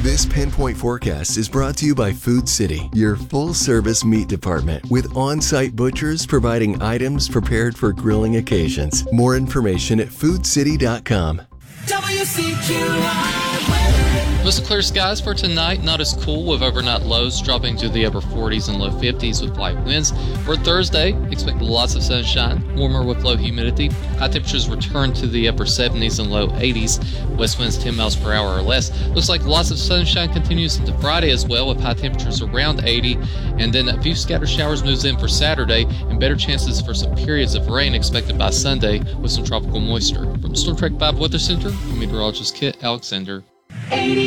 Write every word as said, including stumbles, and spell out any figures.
This Pinpoint Forecast is brought to you by Food City, your full-service meat department, with on-site butchers providing items prepared for grilling occasions. More information at food city dot com. W C Q I weather. Mostly clear skies for tonight, not as cool with overnight lows dropping to the upper forties and low fifties with light winds. For Thursday, expect lots of sunshine, warmer with low humidity. High temperatures return to the upper seventies and low eighties. West winds ten miles per hour or less. Looks like lots of sunshine continues into Friday as well, with high temperatures around eighty. And then a few scattered showers moves in for Saturday, and better chances for some periods of rain expected by Sunday with some tropical moisture. From Storm Track five Weather Center, I'm meteorologist Kit Alexander.